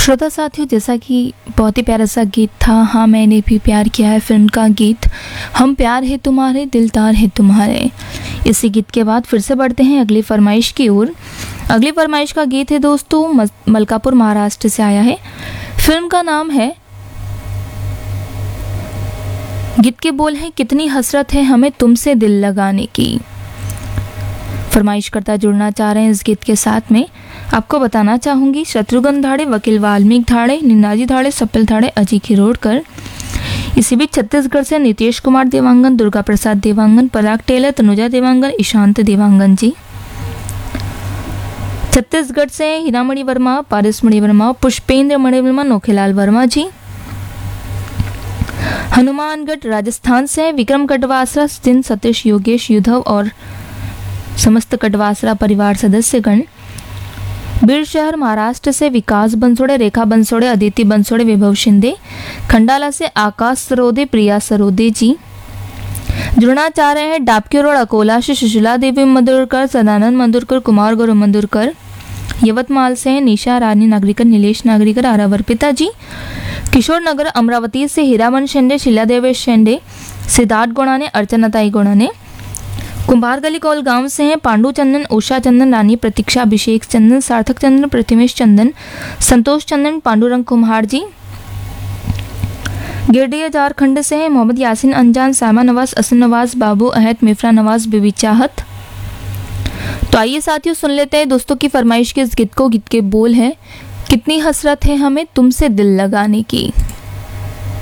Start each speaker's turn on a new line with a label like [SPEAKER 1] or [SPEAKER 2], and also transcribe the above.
[SPEAKER 1] श्रोता साथियों, जैसा कि बहुत ही प्यारा सा गीत था, हाँ मैंने भी प्यार किया है फिल्म का गीत, हम प्यार है तुम्हारे दिलदार है तुम्हारे। इसी गीत के बाद फिर से बढ़ते हैं अगली फरमाइश की ओर। अगली फरमाइश का गीत है दोस्तों, मलकापुर महाराष्ट्र से आया है। फिल्म का नाम है, गीत के बोल हैं, कितनी हसरत है हमें तुमसे दिल लगाने की। फरमाइशकर्ता जुड़ना चाह रहे हैं इस गीत के साथ में। आपको बताना चाहूँगी, शत्रुघ्न धाड़े, वकील वाल्मीकि धाड़े, निन्नाजी धाड़े, सपिल धाड़े, अजी खिरोड़कर। इसी बीच छत्तीसगढ़ से नीतीश कुमार देवांगन, दुर्गा प्रसाद देवांगन, पराग टेलर, तनुजा देवांगन, ईशांत देवांगन जी। छत्तीसगढ़ से हीरामणि वर्मा, पारस मणि वर्मा, पुष्पेंद्र मणि वर्मा, नोखेलाल वर्मा जी। हनुमानगढ़ राजस्थान से विक्रम कटवासरा, जिन सतीश, योगेश, युद्धव और समस्त कटवासरा परिवार सदस्यगण। बीड़ शहर महाराष्ट्र से विकास बंसोड़े, रेखा बंसोड़े, अदिति बंसोड़े, विभव शिंदे। खंडाला से आकाश सरोदे, प्रिया सरोदे जी। जुड़ना चाह रहे हैं डाबकी रोड अकोला से सुशीला देवी मधुरकर, सदानंद मधुरकर, कुमार गौरव मधुरकर। यवतमाल से निशा रानी नागरिकर, नीलेश नागरिकर, आरावर पिता जी। किशोर नगर अमरावती से हीरामन शेंडे, शीला देवेश शेंडे, सिद्धार्थ गोड़ाने, अर्चना ताई गोड़ाने। कुंभार गली कौल गांव से हैं पांडु चंदन, उषा चंदन, रानी प्रतीक्षा, अभिषेक चंदन, सार्थक चंदन, प्रतिमेश चंदन, संतोष चंदन, पांडुरंग कुम्हार जी। गिरडीह झारखंड से हैं मोहम्मद यासीन अंजान, सामा नवाज, असन नवाज, बाबू अहद, मिफ्रा नवाज, बीबी चाहत। तो आइए साथियों, सुन लेते हैं दोस्तों की फरमाइश के इस गीत को। गीत के बोल है, कितनी हसरत है हमें तुमसे दिल लगाने की।